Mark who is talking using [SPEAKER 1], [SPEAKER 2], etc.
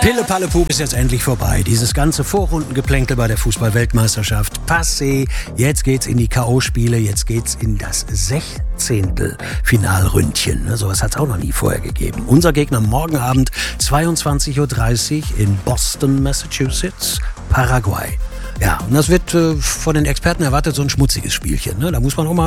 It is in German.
[SPEAKER 1] Pille-Palle-Pup ist jetzt endlich vorbei. Dieses ganze Vorrundengeplänkel bei der Fußball-Weltmeisterschaft passé. Jetzt geht's in die K.O.-Spiele, jetzt geht's in das 16. Finalründchen. Sowas hat's auch noch nie vorher gegeben. Unser Gegner morgen Abend 22:30 Uhr in Boston, Massachusetts, Paraguay. Ja, und das wird von den Experten erwartet so ein schmutziges Spielchen. Da muss man auch mal